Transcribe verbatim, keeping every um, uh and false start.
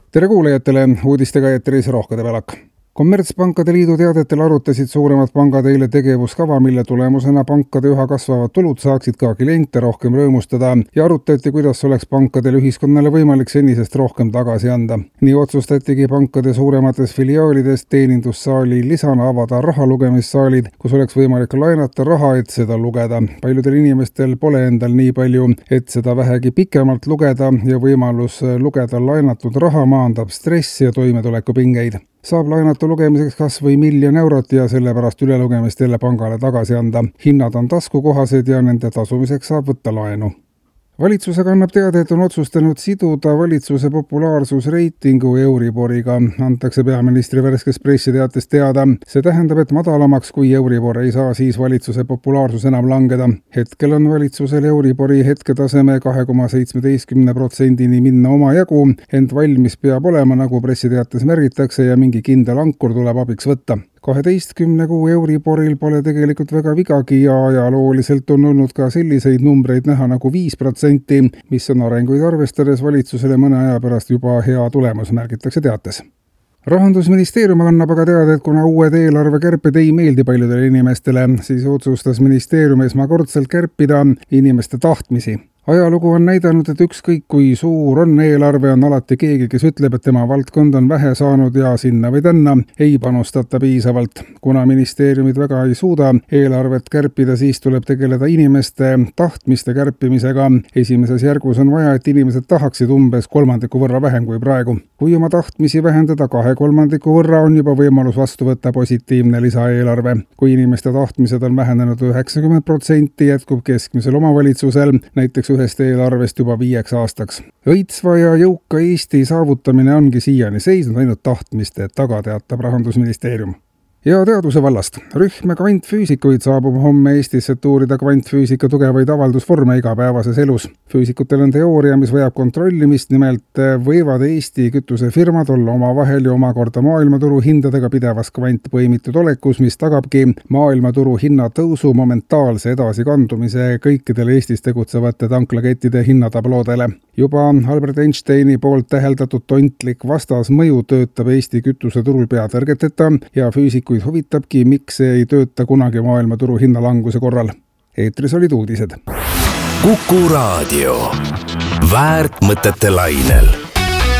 Tere kuulajatele, uudistega eetris Rohkede Välak. Kommertspankade liidu teadetel arutasid suuremad pangad eile tegevuskava, mille tulemusena pankade üha kasvavad tulud saaksid ka kliente rohkem rõõmustada ja arutati, kuidas oleks pankadel ühiskonnale võimalik senisest rohkem tagasi anda. Nii otsustatigi pankade suuremates filiaalides teenindussaali lisana avada rahalugemissaalid, kus oleks võimalik laenata raha, et seda lugeda. Paljudel inimestel pole endal nii palju, et seda vähegi pikemalt lugeda ja võimalus lugeda laenatud raha maandab stressi ja toimetulekupingeid. Saab laenata lugemiseks kas või miljon eurot ja sellepärast ülelugemist jälle pangale tagasi anda. Hinnad on taskukohased ja nende tasumiseks saab võtta laenu. Valitsusega annab teada, et on otsustanud siduda valitsuse populaarsusreitingu Euriboriga. Antakse peaministri värskes pressiteates teada. See tähendab, et madalamaks kui Euribor ei saa siis valitsuse populaarsus enam langeda. Hetkel on valitsusel Euribori hetketaseme kaks koma seitseteist protsendini minna oma jagu, ent valmis peab olema, nagu pressiteates märgitakse, ja mingi kindel ankur tuleb abiks võtta. kaheteistkümne kuu Euriboril pole tegelikult väga vigagi ja ajalooliselt on olnud ka selliseid numbreid näha nagu viis protsenti, mis on arenguid arvestades valitsusele mõne aja pärast juba hea tulemus, märgitakse teates. Rahandusministeerium annab aga teada, et kuna uued eelarvekärped ei meeldi paljudele inimestele, siis otsustas ministeerium esmakordselt kärpida inimeste tahtmisi. Ajalugu on näidanud, et ükskõik kui suur on eelarve, on alati keegi, kes ütleb, et tema valdkond on vähe saanud ja sinna või tänna ei panustata piisavalt. Kuna ministeeriumid väga ei suuda eelarvet kärpida, siis tuleb tegeleda inimeste tahtmiste kärpimisega. Esimeses järgus on vaja, et inimesed tahaksid umbes kolmandiku võrra vähem kui praegu. Kui oma tahtmisi vähendada kahe kolmandiku võrra, on juba võimalus vastu võtta positiivne lisaeelarve. Kui inimeste tahtmised on vähenenud üheksakümmend protsenti, jätkub keskmisel omavalitsusel näiteks ühest eelarvest juba viieks aastaks. Õitsva ja jõuka Eesti saavutamine ongi siiani seisnud ainult tahtmiste taga, teatab Rahandusministeerium. Ja teaduse vallast. Rühm kvantfüüsikuid saabub homme Eestisse, et uurida kvantfüüsika tugevaid avaldusvorme igapäevases elus. Füüsikutel on teooria, mis vajab kontrollimist, nimelt võivad Eesti kütusefirmad olla omavahel ja omakorda maailmaturu hindadega pidevas kvantpõimitud olekus, mis tagabki maailmaturu hinnatõusu momentaalse edasikandumise kõikidele Eestis tegutsevate tanklakettide hinnatabloodele. Juba Albert Einsteini poolt täheldatud tontlik vastasmõju töötab Eesti kütuseturul peatõrgeteta ja füüsikuid huvitabki, miks see ei tööta kunagi maailmaturu hinnalanguse korral. Eetris olid uudised. Kuku Raadio. Väärt mõtete lainel.